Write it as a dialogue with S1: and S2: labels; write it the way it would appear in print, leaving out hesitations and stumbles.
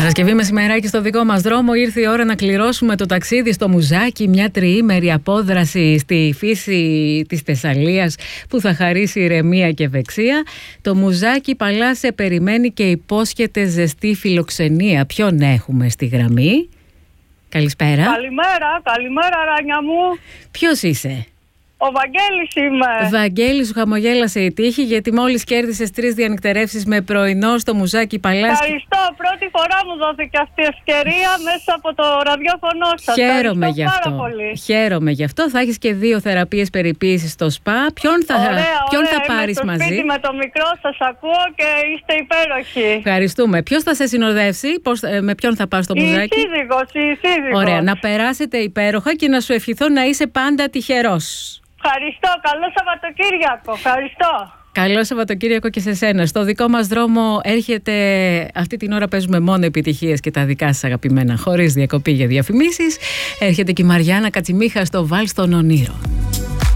S1: Παρασκευή μεσημεράκι στο δικό μας δρόμο. Ήρθε η ώρα να κληρώσουμε το ταξίδι στο Μουζάκι, μια τριήμερη απόδραση στη φύση της Θεσσαλίας που θα χαρίσει ηρεμία και ευεξία. Το Μουζάκι Παλά σε περιμένει και υπόσχεται ζεστή φιλοξενία. Ποιον έχουμε στη γραμμή? Καλησπέρα.
S2: Καλημέρα Ράνια μου.
S1: Ποιος είσαι?
S2: Ο Βαγγέλης είμαι.
S1: Βαγγέλη, σου χαμογέλασε η τύχη γιατί μόλις κέρδισες 3 διανυκτερεύσεις με πρωινό στο Μουζάκι Παλά.
S2: Ευχαριστώ. Πρώτη φορά μου δόθηκε αυτή η ευκαιρία μέσα από το ραδιόφωνο σας.
S1: Χαίρομαι γι' αυτό.
S2: Πάρα πολύ.
S1: Χαίρομαι γι' αυτό. Θα έχεις και 2 θεραπείες περιποίησης στο ΣΠΑ. Ποιον θα πάρεις
S2: είμαι
S1: μαζί?
S2: Στο σπίτι με το μικρό, σας ακούω και είστε υπέροχοι.
S1: Ευχαριστούμε. Ποιος θα σε συνοδεύσει? Με ποιον θα πας στο Μουζάκι?
S2: Η σύζυγος.
S1: Ωραία. Να περάσετε υπέροχα και να σου ευχηθώ να είσαι πάντα τυχερός.
S2: Ευχαριστώ. Καλό Σαββατοκύριακο. Ευχαριστώ.
S1: Καλό Σαββατοκύριακο και σε σένα. Στο δικό μας δρόμο έρχεται, αυτή την ώρα παίζουμε μόνο επιτυχίες και τα δικά σας αγαπημένα, χωρίς διακοπή για διαφημίσεις. Έρχεται και η Μαριάννα Κατσιμίχα στο Βάλς των Ονείρων.